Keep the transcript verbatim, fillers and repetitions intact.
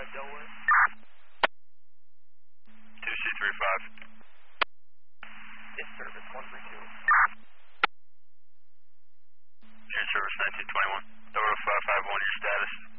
Delaware. two C three five. In service, one three two. June service nineteen twenty-one. Delaware five five one, your status.